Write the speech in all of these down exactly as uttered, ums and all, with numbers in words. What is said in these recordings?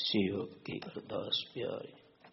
सेवक की अरदास प्यारी।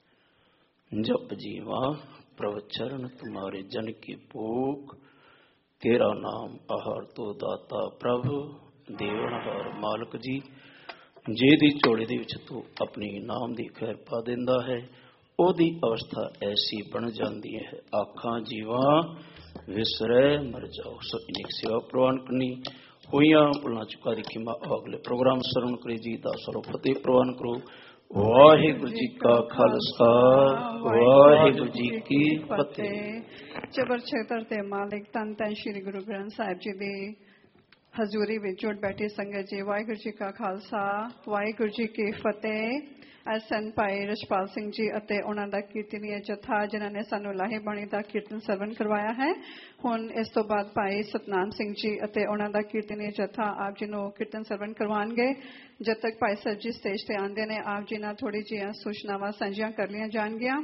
जप जीवा प्रवचरण तुम्हारे जन की भूख, तेरा नाम आहार तो दाता प्रभु, देवनहार मालक जी। जे दी झोली दे विच तू अपनी नाम दी खैर पा दिंदा है, ओदी अवस्था ऐसी बन जाती है, आखां जीवा विसरे मर जाओ। सो इन्नी सेवा प्रवान करनी होइया भुलना चुका दी खिमा अगले प्रोग्राम सरवण करी जी दा सरो फतेह प्रवान करो। वाहिगुरु जी का खालसा, वाहिगुरु जी की फतेह। चबर छेतर ते मालिक तन तन श्री गुरु ग्रंथ साहिब जी दी हजूरी विच जुड़ बैठी संगत जी, वाहिगुरु जी का खालसा, वाहिगुरु जी की फतेह। सन भाई रछपाल सिंह जी ਅਤੇ ਉਹਨਾਂ ਦਾ ਕੀਰਤਨੀय ਜਥਾ ਜਿਨ੍ਹਾਂ ਨੇ ਸਾਨੂੰ ਲਾਹੇ ਬਾਣੀ ਦਾ ਕੀਰਤਨ ਸਰਵਣ ਕਰਵਾਇਆ ਹੈ। ਹੁਣ ਇਸ ਤੋਂ ਬਾਅਦ ਭਾਈ ਸਤਨਾਮ ਸਿੰਘ ਜੀ ਅਤੇ ਉਹਨਾਂ ਦਾ ਕੀਰਤਨੀय ਜਥਾ ਆਪ ਜੀ ਨੂੰ ਕੀਰਤਨ ਸਰਵਣ ਕਰਵਾਉਣਗੇ। ਜਦ ਤੱਕ ਭਾਈ ਸਾਹਿਬ ਜੀ ਸਟੇਜ ਤੇ ਆਉਂਦੇ ਨੇ, ਆਪ ਜੀ ਨਾਲ ਥੋੜੀ ਜਿਹੀਆਂ ਸੂਚਨਾਵਾਂ ਸਾਂਝੀਆਂ ਕਰ ਲਈਆਂ ਜਾਣਗੀਆਂ।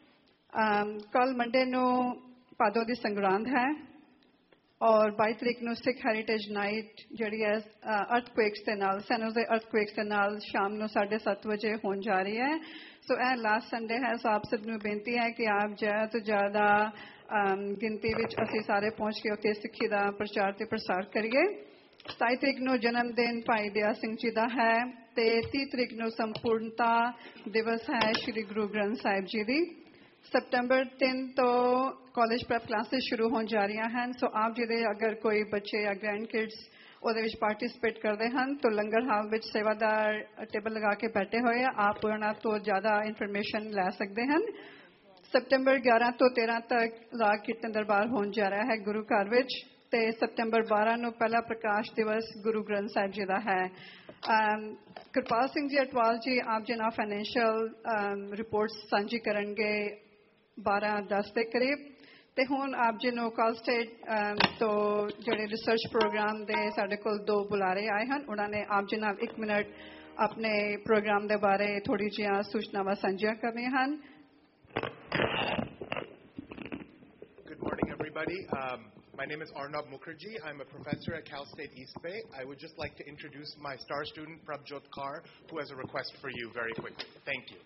ਕੱਲ ਮੰਡੇ ਨੂੰ ਭਾਦੋ ਦੀ ਸੰਗਰਾਂਦ ਹੈ और बाईस तरीक ਨੂੰ सिख हैरीटेज नाइट ਜਿਹੜੀ ਹੈ ਅਰਥਕੁਏਕਸ ਦੇ ਨਾਲ ਸੈਨੋਜ਼ੇ ਅਰਥਕੁਏਕਸ ਦੇ ਨਾਲ ਸ਼ਾਮ ਨੂੰ साढ़े सात ਵਜੇ ਹੋਣ ਜਾ ਰਹੀ ਹੈ। ਸੋ ਇਹ ਲਾਸਟ ਸੰਡੇ ਹੈ। ਸੋ ਆਪ ਸਭ ਨੂੰ ਬੇਨਤੀ ਹੈ ਕਿ ਆਪ ਜ਼ਿਆਦਾ ਤੋਂ ਜ਼ਿਆਦਾ ਗਿਣਤੀ ਵਿੱਚ ਅਸੀਂ ਸਾਰੇ ਪਹੁੰਚ ਕੇ ਉੱਥੇ ਸਿੱਖੀ ਦਾ ਪ੍ਰਚਾਰ ਤੇ ਪ੍ਰਸਾਰ ਕਰੀਏ। ਸਤਾਈ ਤਰੀਕ ਨੂੰ ਜਨਮ ਦਿਨ ਭਾਈ ਦਇਆ ਸਿੰਘ ਜੀ ਦਾ ਹੈ ਤੇ ਤੀਹ ਤਰੀਕ ਨੂੰ ਸੰਪੂਰਨਤਾ ਦਿਵਸ ਹੈ ਸ਼੍ਰੀ ਗੁਰੂ ਗ੍ਰੰਥ ਸਾਹਿਬ ਜੀ ਦੀ। ਸਤੰਬਰ ਤਿੰਨ ਤੋਂ ਕਾਲਜ ਪ੍ਰੈਪ ਕਲਾਸਿਸ ਸ਼ੁਰੂ ਹੋਣ ਜਾ ਰਹੀਆਂ ਹਨ। ਸੋ ਆਪ ਜਿਹਦੇ ਅਗਰ ਕੋਈ ਬੱਚੇ ਜਾਂ ਗ੍ਰੈਂਡ ਕਿਡਸ ਉਹਦੇ ਵਿੱਚ ਪਾਰਟਿਸਿਪੇਟ ਕਰਦੇ ਹਨ ਤਾਂ ਲੰਗਰ ਹਾਲ ਵਿੱਚ ਸੇਵਾਦਾਰ ਟੇਬਲ ਲਗਾ ਕੇ ਬੈਠੇ ਹੋਏ ਆ, ਆਪ ਉਹਨਾਂ ਤੋਂ ਜ਼ਿਆਦਾ ਇਨਫੋਰਮੇਸ਼ਨ ਲੈ ਸਕਦੇ ਹਨ। ਸਤੰਬਰ ਗਿਆਰਾਂ ਤੋਂ ਤੇਰਾਂ ਤੱਕ ਰਾਗ ਕੀਰਤਨ ਦਰਬਾਰ ਹੋਣ ਜਾ ਰਿਹਾ ਹੈ ਗੁਰੂ ਘਰ ਵਿੱਚ ਤੇ ਸਤੰਬਰ ਬਾਰਾਂ ਨੂੰ ਪਹਿਲਾ ਪ੍ਰਕਾਸ਼ ਦਿਵਸ ਗੁਰੂ ਗ੍ਰੰਥ ਸਾਹਿਬ ਜੀ ਦਾ ਹੈ। ਕਿਰਪਾਲ ਸਿੰਘ ਜੀ ਅਟਵਾਲ ਜੀ ਆਪ ਜੀ ਨਾਲ ਫਾਈਨੈਂਸ਼ੀਅਲ ਰਿਪੋਰਟਸ ਸਾਂਝੀ ਕਰਨਗੇ ਬਾਰਾਂ ਦਸ ਦੇ ਕਰੀਬ। ਤੇ ਹੁਣ ਆਪ ਜੀ ਨੂੰ ਕਾਲ ਸਟੇਟ ਤੋਂ ਜਿਹੜੇ ਰਿਸਰਚ ਪ੍ਰੋਗਰਾਮ ਦੇ ਸਾਡੇ ਕੋਲ ਦੋ ਬੁਲਾਰੇ ਆਏ ਹਨ, ਉਹਨਾਂ ਨੇ ਆਪ ਜੀ ਨਾਲ ਇੱਕ ਮਿੰਟ ਆਪਣੇ ਪ੍ਰੋਗਰਾਮ ਦੇ ਬਾਰੇ ਥੋੜੀ ਜਿਹੀਆਂ ਸੂਚਨਾਵਾਂ ਸਾਂਝੀਆਂ ਕਰਨੀਆਂ ਹਨ। Good morning, everybody. Um, my name is Arnab Mukherjee. I'm a professor at Cal State East Bay. I would just like to introduce my star student, Prabjot Kaur, who has a request for you very quickly. Thank you.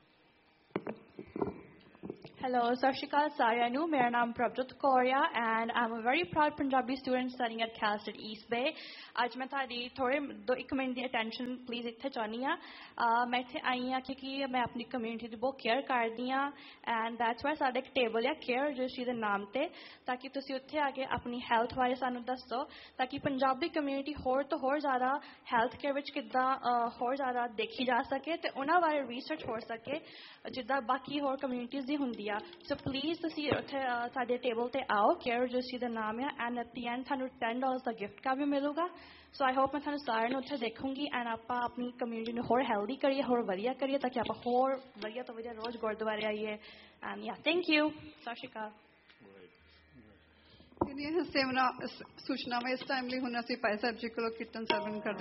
Hello, Sat Shri Akal ਸਾਰਿਆਂ ਨੂੰ। ਮੇਰਾ ਨਾਮ ਪ੍ਰਭਜੋਤ ਕੌਰ ਆ and Aam a very proud Punjabi student ਸਟੱਡੀਇੰਗ at Cal state East ਬੇ। ਅੱਜ ਮੈਂ ਤੁਹਾਡੀ ਥੋੜ੍ਹੇ ਦੋ ਇੱਕ ਮਿੰਟ ਦੀ ਅਟੈਂਸ਼ਨ ਪਲੀਜ਼ ਇੱਥੇ ਚਾਹੁੰਦੀ ਹਾਂ। ਮੈਂ ਇੱਥੇ ਆਈ ਹਾਂ ਕਿਉਂਕਿ ਮੈਂ ਆਪਣੀ ਕਮਿਊਨਿਟੀ ਦੀ ਬਹੁਤ ਕੇਅਰ ਕਰਦੀ ਹਾਂ ਐਂਡ ਦੈਟਸ ਵਾਈ ਸਾਡਾ ਇੱਕ ਟੇਬਲ ਆ ਕੇਅਰ ਰਜਿਸਟਰੀ ਦੇ ਨਾਮ 'ਤੇ, ਤਾਂ ਕਿ ਤੁਸੀਂ ਉੱਥੇ ਆ ਕੇ ਆਪਣੀ ਹੈਲਥ ਬਾਰੇ ਸਾਨੂੰ ਦੱਸੋ ਤਾਂ ਕਿ ਪੰਜਾਬੀ ਕਮਿਊਨਿਟੀ ਹੋਰ ਤੋਂ ਹੋਰ ਜ਼ਿਆਦਾ ਹੈਲਥ ਕੇਅਰ ਵਿੱਚ ਕਿੱਦਾਂ ਹੋਰ ਜ਼ਿਆਦਾ ਦੇਖੀ ਜਾ ਸਕੇ ਅਤੇ ਉਹਨਾਂ ਬਾਰੇ ਰਿਸਰਚ ਹੋ ਸਕੇ ਜਿੱਦਾਂ ਬਾਕੀ ਹੋਰ ਕਮਿਊਨਿਟੀਜ਼ ਦੀ ਹੁੰਦੀ ਆ। ਸੋ ਪਲੀਜ਼ ਤੁਸੀਂ ਉੱਥੇ ਸਾਡੇ ਟੇਬਲ 'ਤੇ ਆਓ, ਕੇਅਰ ਰਜਿਸਟਰੀ ਦਾ ਨਾਮ ਆ ਐਂਡ ਐਟ ਦੀ ਐਂਡ ਤੁਹਾਨੂੰ ਟੈਨ ਡਾਲਰਸ ਦਾ ਗਿਫਟ ਕਾਰਡ ਵੀ ਮਿਲੂਗਾ। ਸੋ ਆਈ ਹੋਪ ਮੈਂ ਤੁਹਾਨੂੰ ਸਾਰਿਆਂ ਨੂੰ ਉੱਥੇ ਦੇਖੂੰਗੀ ਐਂਡ ਆਪਾਂ ਆਪਣੀ ਕਮਿਊਨਿਟੀ ਨੂੰ ਹੋਰ ਹੈਲਦੀ ਕਰੀਏ, ਹੋਰ ਵਧੀਆ ਕਰੀਏ ਤਾਂ ਕਿ ਆਪਾਂ ਹੋਰ ਵਧੀਆ ਤੋਂ ਵਧੀਆ ਰੋਜ਼ ਗੁਰਦੁਆਰੇ ਆਈਏ। ਐਂਡ ਯਾ ਥੈਂਕ ਯੂ। ਸਤਿ ਸ਼੍ਰੀ ਅਕਾਲ। ਸੂਚਨਾਵਾਂ ਇਸ ਟਾਈਮ ਲਈ ਹੁਣ ਅਸੀਂ ਭਾਈ ਸਾਹਿਬ ਜੀ ਕੋਲੋਂ ਕੀਰਤਨ ਸਰਵਣ ਕਰਦੇ